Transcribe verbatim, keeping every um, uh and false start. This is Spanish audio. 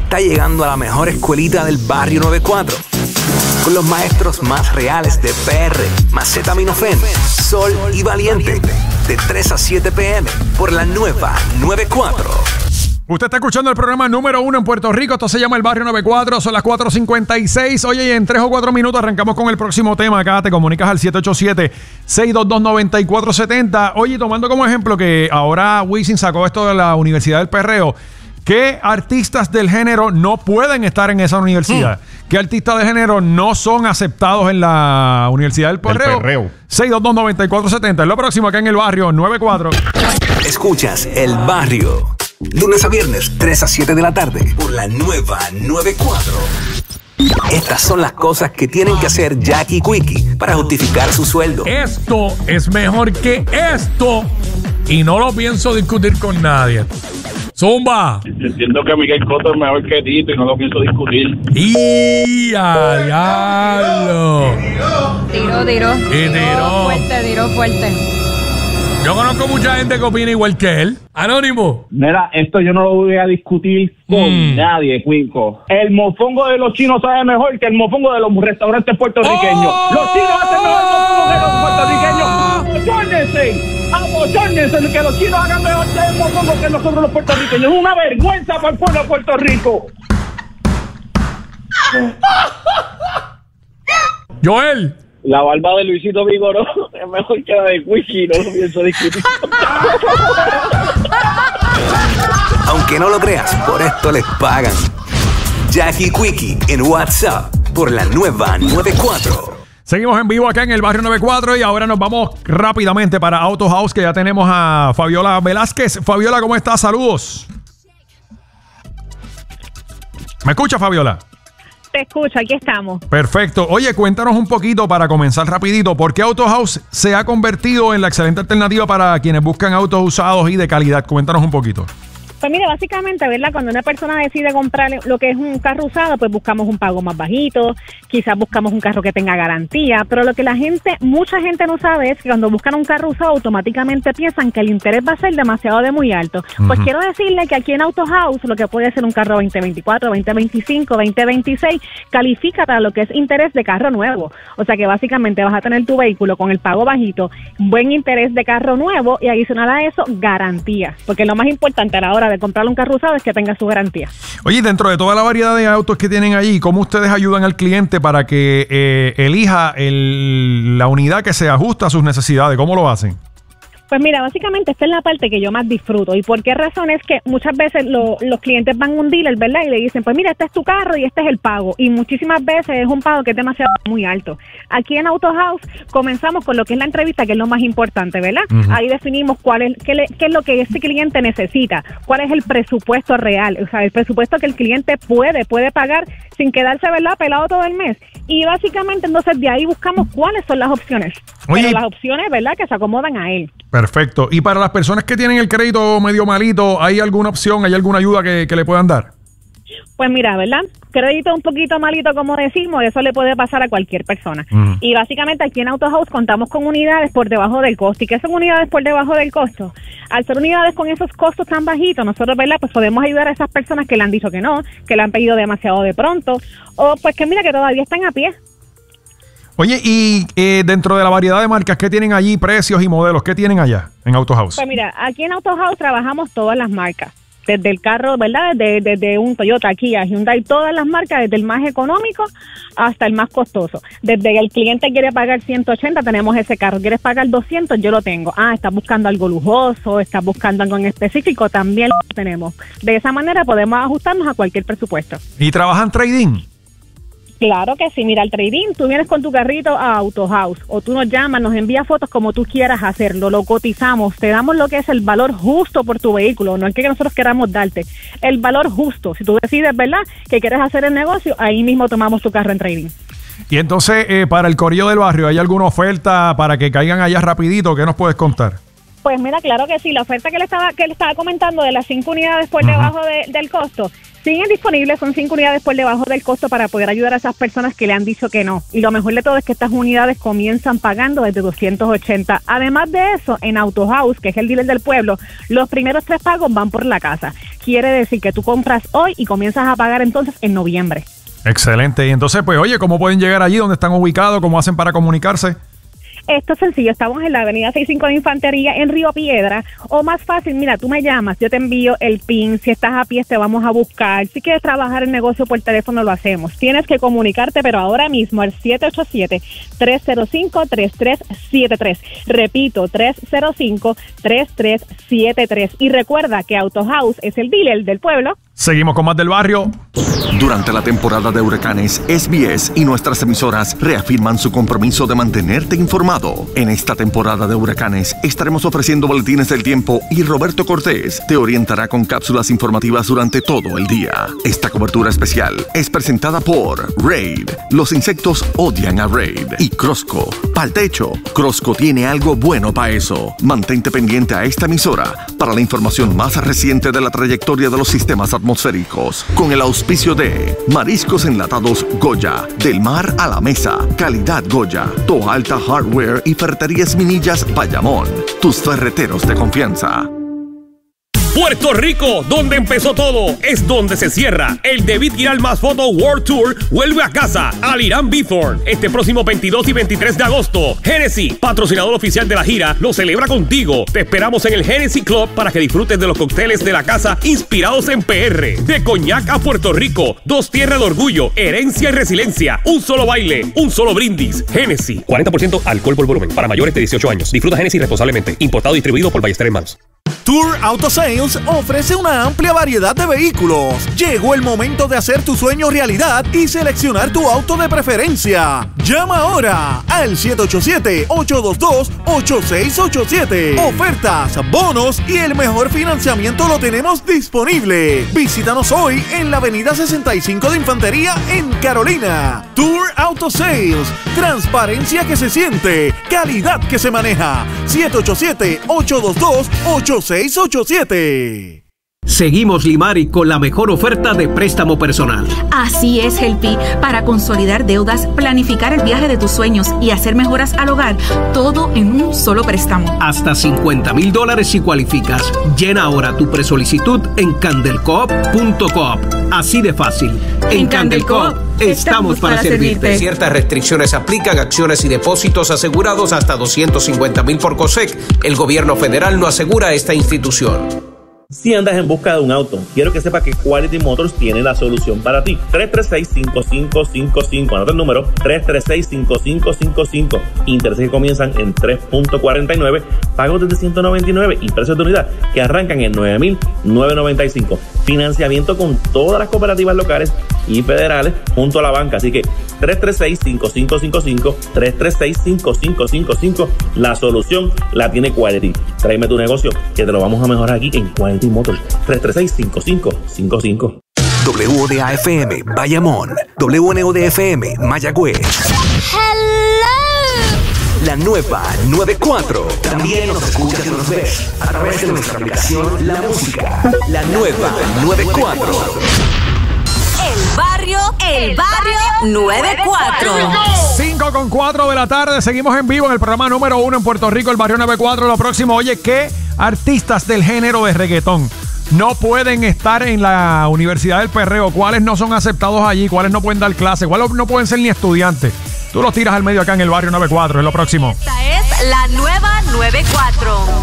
está llegando a la mejor escuelita del barrio noventa y cuatro. Con los maestros más reales de P R, Macetaminofen, Sol y Valiente. De tres a siete p m por la nueva noventa y cuatro. Usted está escuchando el programa número uno en Puerto Rico. Esto se llama El Barrio noventa y cuatro. Son las cuatro cincuenta y seis. Oye, y en tres o cuatro minutos arrancamos con el próximo tema. Acá te comunicas al siete ocho siete, seis dos dos, nueve cuatro siete cero. Oye, tomando como ejemplo que ahora Wisin sacó esto de la Universidad del Perreo, ¿qué artistas del género no pueden estar en esa universidad? Mm. ¿Qué artistas del género no son aceptados en la Universidad del Perreo? El Perreo. seis dos dos, nueve cuatro siete cero. Es lo próximo acá en El Barrio noventa y cuatro. Escuchas El Barrio. Lunes a viernes, tres a siete de la tarde, por la nueva noventa y cuatro. Estas son las cosas que tienen que hacer Jackie y Quickie para justificar su sueldo. Esto es mejor que esto y no lo pienso discutir con nadie. Zumba. Entiendo que Miguel Cotto es mejor que Tito y no lo pienso discutir. ¡Y a diablo! Tiró, tiró. Y tiró. Fuerte, tiró fuerte. Yo conozco mucha gente que opina igual que él. Anónimo. Mira, esto yo no lo voy a discutir con Mm. nadie, Cuico. El mofongo de los chinos sabe mejor que el mofongo de los restaurantes puertorriqueños. ¡Oh! Los chinos hacen mejor mofongo que los puertorriqueños. ¡Abocórnense! ¡Abocórnense! Que los chinos hagan mejor el mofongo que nosotros los puertorriqueños. Es una vergüenza para el pueblo de Puerto Rico. Joel. La barba de Luisito Vigoró es mejor que la de Quickie, no lo pienso discutir. Aunque no lo creas, por esto les pagan. Jackie y Quickie en WhatsApp por la nueva noventa y cuatro. Seguimos en vivo acá en El Barrio noventa y cuatro y ahora nos vamos rápidamente para Auto House, que ya tenemos a Fabiola Velázquez. Fabiola, ¿cómo estás? Saludos. ¿Me escucha, Fabiola? Te escucho, aquí estamos. Perfecto. Oye, cuéntanos un poquito para comenzar rapidito. ¿Por qué Auto House se ha convertido en la excelente alternativa para quienes buscan autos usados y de calidad? Cuéntanos un poquito. Pues mire, básicamente, ¿verdad? Cuando una persona decide comprar lo que es un carro usado, pues buscamos un pago más bajito, quizás buscamos un carro que tenga garantía, pero lo que la gente, mucha gente no sabe es que cuando buscan un carro usado, automáticamente piensan que el interés va a ser demasiado de muy alto. Uh-huh. Pues quiero decirle que aquí en Auto House, lo que puede ser un carro veinte veinticuatro, veinte veinticinco, veinte veintiséis, califica para lo que es interés de carro nuevo. O sea que básicamente vas a tener tu vehículo con el pago bajito, buen interés de carro nuevo y adicional a eso, garantía. Porque lo más importante a la hora de comprarle un carro usado es que tenga su garantía. Oye, dentro de toda la variedad de autos que tienen allí, ¿cómo ustedes ayudan al cliente para que eh, elija el, la unidad que se ajusta a sus necesidades? ¿Cómo lo hacen? Pues mira, básicamente esta es la parte que yo más disfruto. ¿Y por qué razón? Es que muchas veces lo, los clientes van a un dealer, ¿verdad? Y le dicen, pues mira, este es tu carro y este es el pago. Y muchísimas veces es un pago que es demasiado muy alto. Aquí en Auto House comenzamos con lo que es la entrevista, que es lo más importante, ¿verdad? Uh-huh. Ahí definimos cuál es, qué, le, qué es lo que ese cliente necesita, cuál es el presupuesto real, o sea, el presupuesto que el cliente puede, puede pagar sin quedarse, ¿verdad?, pelado todo el mes. Y básicamente entonces de ahí buscamos cuáles son las opciones. Oye, pero las opciones, ¿verdad?, que se acomodan a él. Perfecto. Y para las personas que tienen el crédito medio malito, ¿hay alguna opción, hay alguna ayuda que, que le puedan dar? Pues mira, ¿verdad? Crédito un poquito malito, como decimos, eso le puede pasar a cualquier persona. Uh-huh. Y básicamente aquí en Auto House contamos con unidades por debajo del costo. ¿Y qué son unidades por debajo del costo? Al ser unidades con esos costos tan bajitos, nosotros, ¿verdad?, pues podemos ayudar a esas personas que le han dicho que no, que le han pedido demasiado de pronto, o pues que mira, que todavía están a pie. Oye, y eh, dentro de la variedad de marcas, ¿qué tienen allí, precios y modelos? ¿Qué tienen allá en Auto House? Pues mira, aquí en Auto House trabajamos todas las marcas. Desde el carro, ¿verdad? Desde, desde un Toyota, Kia, Hyundai, todas las marcas, desde el más económico hasta el más costoso. Desde el cliente quiere pagar ciento ochenta, tenemos ese carro. ¿Quieres pagar doscientos? Yo lo tengo. Ah, estás buscando algo lujoso, estás buscando algo en específico, también lo tenemos. De esa manera podemos ajustarnos a cualquier presupuesto. ¿Y trabajan trading? Claro que sí, mira, el trading, tú vienes con tu carrito a Auto House o tú nos llamas, nos envías fotos como tú quieras hacerlo, lo cotizamos, te damos lo que es el valor justo por tu vehículo, no es que nosotros queramos darte, el valor justo. Si tú decides, ¿verdad?, que quieres hacer el negocio, ahí mismo tomamos tu carro en trading. Y entonces, eh, para el corillo del barrio, ¿hay alguna oferta para que caigan allá rapidito? ¿Qué nos puedes contar? Pues mira, claro que sí, la oferta que le estaba que le estaba comentando de las cinco unidades por uh-huh. debajo de, del costo, siguen disponibles, son cinco unidades por debajo del costo para poder ayudar a esas personas que le han dicho que no. Y lo mejor de todo es que estas unidades comienzan pagando desde doscientos ochenta. Además de eso, en Auto House, que es el dealer del pueblo, los primeros tres pagos van por la casa. quiere decir que tú compras hoy y comienzas a pagar entonces en noviembre. Excelente. Y entonces, pues, oye, ¿cómo pueden llegar allí? ¿Dónde están ubicados? ¿Cómo hacen para comunicarse? Esto es sencillo, estamos en la avenida sesenta y cinco de Infantería en Río Piedra, o más fácil, mira, tú me llamas, yo te envío el PIN, si estás a pie te vamos a buscar, si quieres trabajar el negocio por teléfono lo hacemos, tienes que comunicarte pero ahora mismo al siete ocho siete, tres cero cinco, tres tres siete tres, repito, tres cero cinco, tres tres siete tres, y recuerda que Auto House es el dealer del pueblo. Seguimos con más del barrio. Durante la temporada de huracanes, S B S y nuestras emisoras reafirman su compromiso de mantenerte informado. En esta temporada de huracanes estaremos ofreciendo boletines del tiempo y Roberto Cortés te orientará con cápsulas informativas durante todo el día. Esta cobertura especial es presentada por Raid. Los insectos odian a Raid. Y Crosco. Pa'l techo. Crosco tiene algo bueno para eso. Mantente pendiente a esta emisora para la información más reciente de la trayectoria de los sistemas atmosféricos. Con el auspicio de Mariscos Enlatados Goya, del mar a la mesa, calidad Goya, Toa Alta Hardware y Ferreterías Minillas Bayamón, tus ferreteros de confianza. Puerto Rico, donde empezó todo, es donde se cierra. El David Giral Más Photo World Tour vuelve a casa al Irán Bithorn este próximo veintidós y veintitrés de agosto. Genesis, patrocinador oficial de la gira, lo celebra contigo. Te esperamos en el Genesis Club para que disfrutes de los cócteles de la casa inspirados en P R. De Coñac a Puerto Rico, dos tierras de orgullo, herencia y resiliencia, un solo baile, un solo brindis. Genesis, cuarenta por ciento alcohol por volumen para mayores de dieciocho años. Disfruta Genesis responsablemente. Importado y distribuido por Ballester Hermanos. Tour Auto Sales ofrece una amplia variedad de vehículos. Llegó el momento de hacer tu sueño realidad y seleccionar tu auto de preferencia. Llama ahora al siete ocho siete, ocho dos dos, ocho seis ocho siete. Ofertas, bonos y el mejor financiamiento lo tenemos disponible. Visítanos hoy en la avenida sesenta y cinco de Infantería en Carolina. Tour Auto Sales. Transparencia que se siente. Calidad que se maneja. siete ocho siete, ocho dos dos, ocho seis ocho siete. Seguimos Limari con la mejor oferta de préstamo personal. Así es, Helpi. Para consolidar deudas, planificar el viaje de tus sueños y hacer mejoras al hogar, todo en un solo préstamo. Hasta cincuenta mil dólares si cualificas. Llena ahora tu presolicitud en candelcoop punto coop. Así de fácil. En, en Candelcoop estamos para, para servirte. servirte. Ciertas restricciones aplican, acciones y depósitos asegurados hasta doscientos cincuenta mil por COSEC. El gobierno federal no asegura esta institución. Si andas en busca de un auto, quiero que sepas que Quality Motors tiene la solución para ti. tres tres seis, cinco cinco cinco cinco. Anota el número. tres tres seis, cinco cinco cinco cinco. Intereses que comienzan en tres punto cuarenta y nueve. Pagos desde ciento noventa y nueve. Y precios de unidad que arrancan en nueve mil novecientos noventa y cinco. Financiamiento con todas las cooperativas locales y federales junto a la banca. Así que tres tres seis, cinco cinco cinco cinco. tres tres seis, cinco cinco cinco cinco. La solución la tiene Quality. Tráeme tu negocio que te lo vamos a mejorar aquí en Quality Motors. tres tres seis, cinco cinco cinco cinco. W O D A F M Bayamón, W N O D F M Mayagüez. Hello. La nueva noventa y cuatro. También nos escuchas y nos ves a través de nuestra aplicación La Música. La nueva noventa y cuatro. El barrio, el barrio noventa y cuatro. cinco con cuatro de la tarde. Seguimos en vivo en el programa número uno en Puerto Rico, el barrio noventa y cuatro. Lo próximo, oye, ¿qué artistas del género de reggaetón no pueden estar en la Universidad del Perreo? ¿Cuáles no son aceptados allí? ¿Cuáles no pueden dar clases? ¿Cuáles no pueden ser ni estudiantes? Tú los tiras al medio acá en el barrio noventa y cuatro. Es lo próximo. Esta es la nueva noventa y cuatro.